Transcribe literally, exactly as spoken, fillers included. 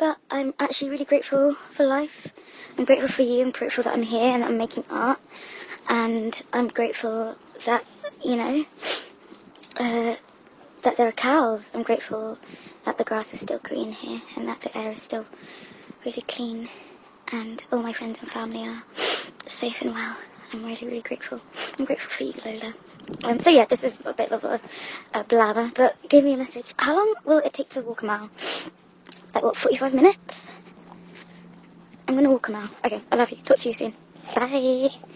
but I'm actually really grateful for life. I'm grateful for you. I'm grateful that I'm here and that I'm making art. And I'm grateful that, you know, uh, that there are cows. I'm grateful that the grass is still green here and that the air is still really clean. And all my friends and family are safe and well. I'm really, really grateful. I'm grateful for you, Lola. Um, so yeah, this is a bit of a, a blabber, but give me a message. How long will it take to walk a mile? Like what, forty-five minutes? I'm gonna walk a mile. Okay, I love you. Talk to you soon. Bye.